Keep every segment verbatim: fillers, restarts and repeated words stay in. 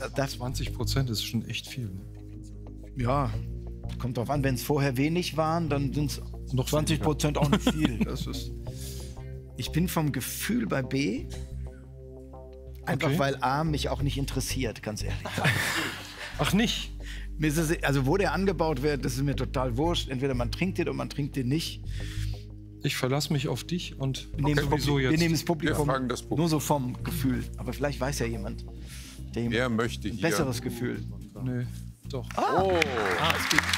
Das zwanzig Prozent ist schon echt viel. Ne? Ja, kommt drauf an, wenn es vorher wenig waren, dann sind es noch zwanzig Prozent auch nicht viel. Das ist ich bin vom Gefühl bei B, einfach okay. weil A mich auch nicht interessiert, ganz ehrlich. Ach nicht? Mir ist es, also wo der angebaut wird, das ist mir total wurscht. Entweder man trinkt den oder man trinkt den nicht. Ich verlasse mich auf dich und wir nehmen, sowieso jetzt. Wir nehmen das Publikum, wir fragen das Publikum nur so vom Gefühl. Aber vielleicht weiß ja jemand, der Wer möchte ein hier? besseres Gefühl. Nö, doch. Ah. Oh. Ah, es gibt.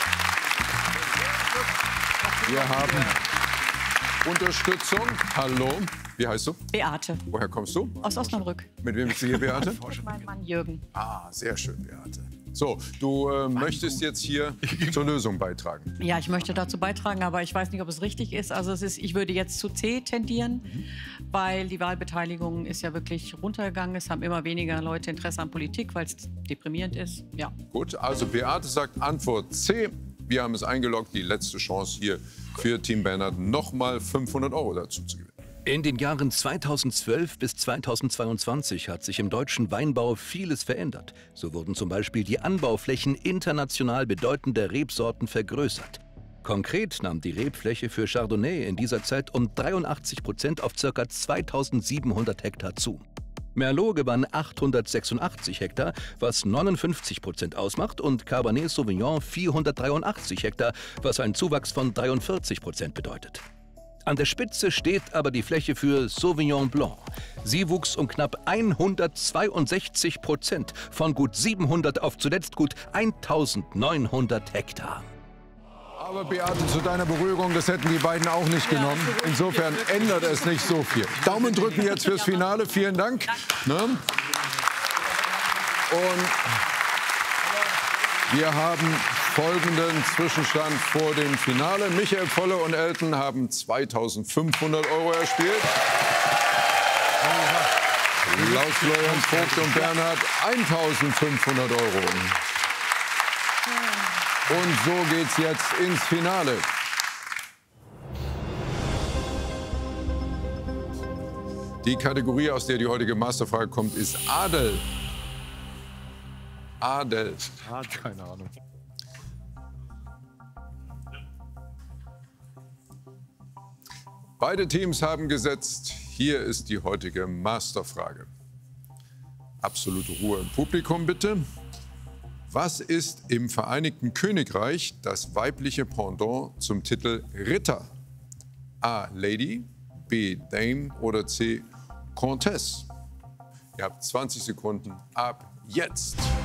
Wir haben Unterstützung. Hallo, wie heißt du? Beate. Woher kommst du? Aus Osnabrück. Mit wem bist du hier, Beate? Mein Mann Jürgen. Ah, sehr schön, Beate. So, du äh, möchtest jetzt hier zur Lösung beitragen. Ja, ich möchte dazu beitragen, aber ich weiß nicht, ob es richtig ist. Also es ist, ich würde jetzt zu C tendieren, mhm. weil die Wahlbeteiligung ist ja wirklich runtergegangen. Es haben immer weniger Leute Interesse an Politik, weil es deprimierend ist. Ja. Gut, also Beate sagt Antwort C. Wir haben es eingeloggt, die letzte Chance hier für Team Bernhard, nochmal fünfhundert Euro dazu zu gewinnen. In den Jahren zweitausendzwölf bis zweitausendzweiundzwanzig hat sich im deutschen Weinbau vieles verändert. So wurden zum Beispiel die Anbauflächen international bedeutender Rebsorten vergrößert. Konkret nahm die Rebfläche für Chardonnay in dieser Zeit um dreiundachtzig Prozent auf ca. zweitausendsiebenhundert Hektar zu. Merlot gewann achthundertsechsundachtzig Hektar, was neunundfünfzig Prozent ausmacht, und Cabernet Sauvignon vierhundertdreiundachtzig Hektar, was ein Zuwachs von dreiundvierzig Prozent bedeutet. An der Spitze steht aber die Fläche für Sauvignon Blanc. Sie wuchs um knapp hundertzweiundsechzig Prozent, von gut siebenhundert auf zuletzt gut eintausendneunhundert Hektar. Aber Beate, zu deiner Beruhigung, das hätten die beiden auch nicht genommen. Insofern ändert es nicht so viel. Daumen drücken jetzt fürs Finale. Vielen Dank. Ne? Und wir haben folgenden Zwischenstand vor dem Finale. Michael Volle und Elton haben zweitausendfünfhundert Euro erspielt. Klaus Florian Vogt und Bernhard eintausendfünfhundert Euro. Und so geht's jetzt ins Finale. Die Kategorie, aus der die heutige Masterfrage kommt, ist Adel. Adel. Keine Ahnung. Beide Teams haben gesetzt. Hier ist die heutige Masterfrage. Absolute Ruhe im Publikum, bitte. Was ist im Vereinigten Königreich das weibliche Pendant zum Titel Ritter? A. Lady, B. Dame oder C. Countess? Ihr habt zwanzig Sekunden ab jetzt.